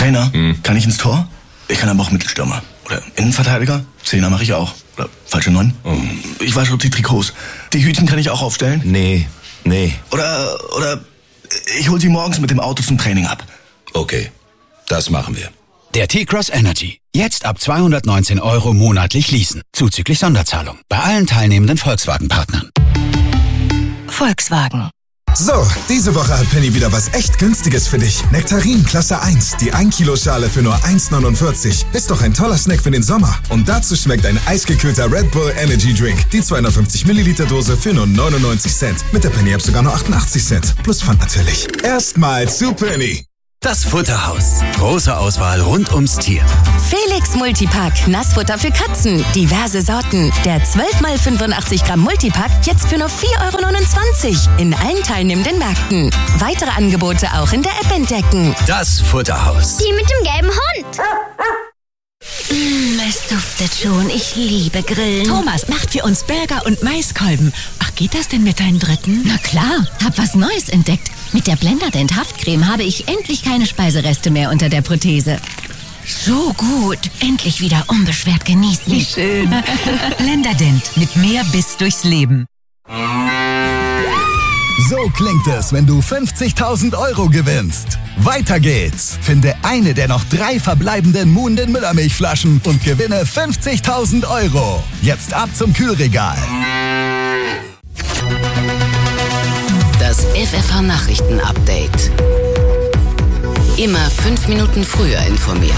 Trainer, kann ich ins Tor? Ich kann aber auch Mittelstürmer. Oder Innenverteidiger? Zehner mache ich auch. Oder falsche 9? Ich wasche auch die Trikots. Die Hütchen kann ich auch aufstellen? Nee. Oder ich hol sie morgens mit dem Auto zum Training ab. Okay, das machen wir. Der T-Cross Energy. Jetzt ab 219 € monatlich leasen. Zuzüglich Sonderzahlung. Bei allen teilnehmenden Volkswagen-Partnern. Volkswagen. So, diese Woche hat Penny wieder was echt Günstiges für dich. Nektarin Klasse 1, die 1 Kilo Schale für nur 1,49. Ist doch ein toller Snack für den Sommer. Und dazu schmeckt ein eisgekühlter Red Bull Energy Drink. Die 250 Milliliter Dose für nur 99 Cent. Mit der Penny App sogar nur 88 Cent. Plus Pfand natürlich. Erstmal zu Penny. Das Futterhaus. Große Auswahl rund ums Tier. Felix Multipack. Nassfutter für Katzen. Diverse Sorten. Der 12x85 Gramm Multipack jetzt für nur 4,29 € in allen teilnehmenden Märkten. Weitere Angebote auch in der App entdecken. Das Futterhaus. Die mit dem gelben Hund. Es duftet schon. Ich liebe Grillen. Thomas macht für uns Burger und Maiskolben. Ach, geht das denn mit deinem dritten? Na klar, hab was Neues entdeckt. Mit der Blenderdent Haftcreme habe ich endlich keine Speisereste mehr unter der Prothese. So gut. Endlich wieder unbeschwert genießen. Wie schön. Blenderdent mit mehr Biss durchs Leben. So klingt es, wenn du 50.000 € gewinnst. Weiter geht's. Finde eine der noch 3 verbleibenden Muhnden Müllermilchflaschen und gewinne 50.000 €. Jetzt ab zum Kühlregal. Das FFH-Nachrichten-Update. Immer 5 Minuten früher informiert.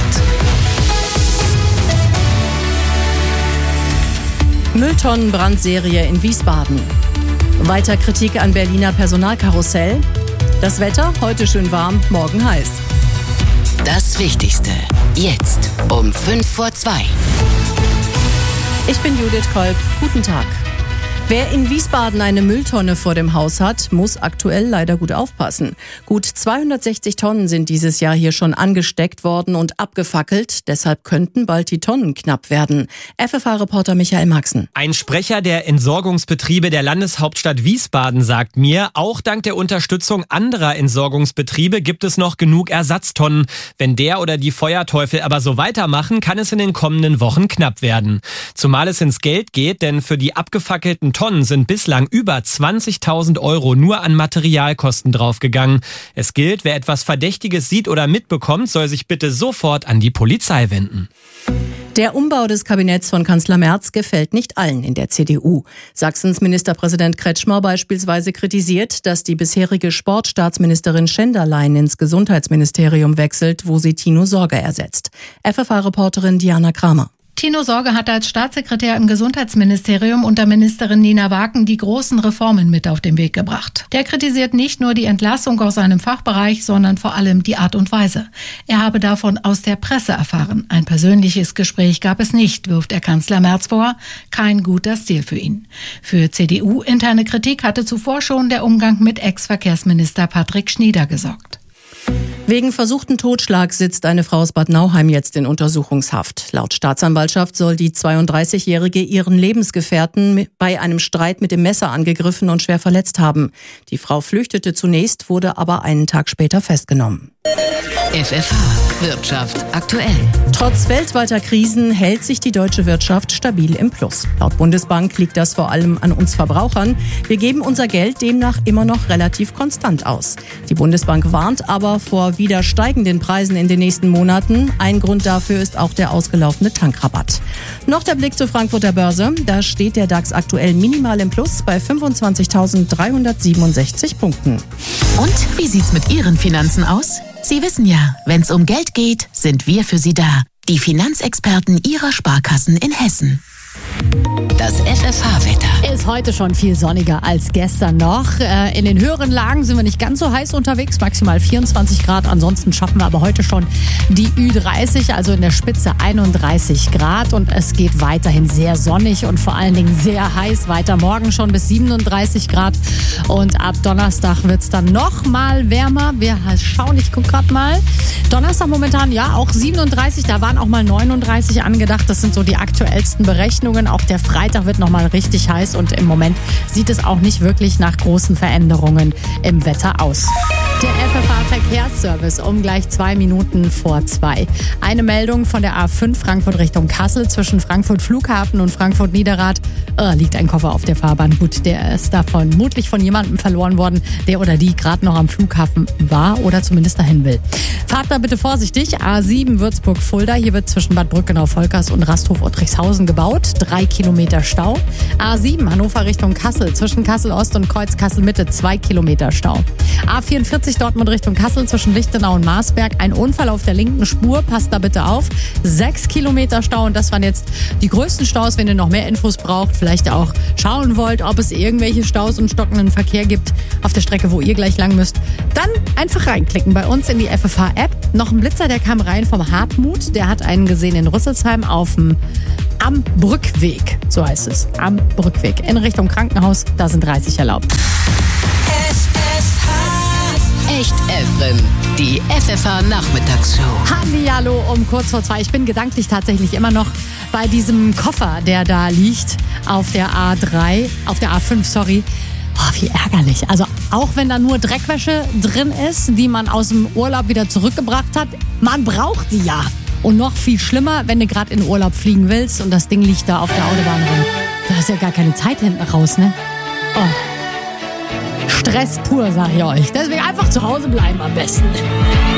Mülltonnenbrandserie in Wiesbaden. Weiter Kritik an Berliner Personalkarussell. Das Wetter, heute schön warm, morgen heiß. Das Wichtigste, jetzt um 2:05. Ich bin Judith Kolb, guten Tag. Wer in Wiesbaden eine Mülltonne vor dem Haus hat, muss aktuell leider gut aufpassen. Gut 260 Tonnen sind dieses Jahr hier schon angesteckt worden und abgefackelt. Deshalb könnten bald die Tonnen knapp werden. FFH-Reporter Michael Maxen. Ein Sprecher der Entsorgungsbetriebe der Landeshauptstadt Wiesbaden sagt mir, auch dank der Unterstützung anderer Entsorgungsbetriebe gibt es noch genug Ersatztonnen. Wenn der oder die Feuerteufel aber so weitermachen, kann es in den kommenden Wochen knapp werden. Zumal es ins Geld geht, denn für die abgefackelten Tonnen sind bislang über 20.000 € nur an Materialkosten draufgegangen. Es gilt, wer etwas Verdächtiges sieht oder mitbekommt, soll sich bitte sofort an die Polizei wenden. Der Umbau des Kabinetts von Kanzler Merz gefällt nicht allen in der CDU. Sachsens Ministerpräsident Kretschmer beispielsweise kritisiert, dass die bisherige Sportstaatsministerin Schenderlein ins Gesundheitsministerium wechselt, wo sie Tino Sorge ersetzt. FFH-Reporterin Diana Kramer. Tino Sorge hat als Staatssekretär im Gesundheitsministerium unter Ministerin Nina Waken die großen Reformen mit auf den Weg gebracht. Der kritisiert nicht nur die Entlassung aus seinem Fachbereich, sondern vor allem die Art und Weise. Er habe davon aus der Presse erfahren. Ein persönliches Gespräch gab es nicht, wirft er Kanzler Merz vor. Kein guter Stil für ihn. Für CDU-interne Kritik hatte zuvor schon der Umgang mit Ex-Verkehrsminister Patrick Schnieder gesorgt. Wegen versuchten Totschlags sitzt eine Frau aus Bad Nauheim jetzt in Untersuchungshaft. Laut Staatsanwaltschaft soll die 32-Jährige ihren Lebensgefährten bei einem Streit mit dem Messer angegriffen und schwer verletzt haben. Die Frau flüchtete zunächst, wurde aber einen Tag später festgenommen. FFH Wirtschaft aktuell. Trotz weltweiter Krisen hält sich die deutsche Wirtschaft stabil im Plus. Laut Bundesbank liegt das vor allem an uns Verbrauchern. Wir geben unser Geld demnach immer noch relativ konstant aus. Die Bundesbank warnt aber vor wieder steigenden Preisen in den nächsten Monaten. Ein Grund dafür ist auch der ausgelaufene Tankrabatt. Noch der Blick zur Frankfurter Börse. Da steht der DAX aktuell minimal im Plus bei 25.367 Punkten. Und wie sieht's mit Ihren Finanzen aus? Sie wissen ja, wenn's um Geld geht, sind wir für Sie da. Die Finanzexperten Ihrer Sparkassen in Hessen. Das FFH-Wetter. Ist heute schon viel sonniger als gestern noch. In den höheren Lagen sind wir nicht ganz so heiß unterwegs, maximal 24 Grad. Ansonsten schaffen wir aber heute schon die Ü30, also in der Spitze 31 Grad. Und es geht weiterhin sehr sonnig und vor allen Dingen sehr heiß. Weiter morgen schon bis 37 Grad. Und ab Donnerstag wird es dann noch mal wärmer. Wir schauen, ich gucke gerade mal. Donnerstag momentan, ja, auch 37. Da waren auch mal 39 angedacht. Das sind so die aktuellsten Berechnungen. Auch der Freitag wird nochmal richtig heiß und im Moment sieht es auch nicht wirklich nach großen Veränderungen im Wetter aus. Der FFH-Verkehrsservice um gleich 2 Minuten vor 2. Eine Meldung von der A5 Frankfurt Richtung Kassel. Zwischen Frankfurt Flughafen und Frankfurt Niederrad liegt ein Koffer auf der Fahrbahn. Gut, der ist da vermutlich von jemandem verloren worden, der oder die gerade noch am Flughafen war oder zumindest dahin will. Fahrt da bitte vorsichtig. A7 Würzburg-Fulda. Hier wird zwischen Bad Brückenau-Volkers und Rasthof-Ottrichshausen gebaut. 3 Kilometer Stau. A7 Hannover Richtung Kassel. Zwischen Kassel-Ost und Kreuz-Kassel-Mitte 2 Kilometer Stau. A44 Dortmund Richtung Kassel zwischen Lichtenau und Marsberg. Ein Unfall auf der linken Spur. Passt da bitte auf. 6 Kilometer Stau. Und das waren jetzt die größten Staus. Wenn ihr noch mehr Infos braucht, vielleicht auch schauen wollt, ob es irgendwelche Staus und stockenden Verkehr gibt auf der Strecke, wo ihr gleich lang müsst, dann einfach reinklicken bei uns in die FFH-App. Noch ein Blitzer, der kam rein vom Hartmut. Der hat einen gesehen in Rüsselsheim am Brückweg. So heißt es. Am Brückweg. In Richtung Krankenhaus. Da sind 30 erlaubt. Echt Evren, die FFH-Nachmittagsshow. Hallihallo um kurz vor 2. Ich bin gedanklich tatsächlich immer noch bei diesem Koffer, der da liegt auf der A5, sorry. Oh, wie ärgerlich. Also auch wenn da nur Dreckwäsche drin ist, die man aus dem Urlaub wieder zurückgebracht hat, man braucht die ja. Und noch viel schlimmer, wenn du gerade in Urlaub fliegen willst und das Ding liegt da auf der Autobahn rum. Da ist ja gar keine Zeit hinten raus, ne? Oh. Stress pur, sag ich euch. Deswegen einfach zu Hause bleiben am besten.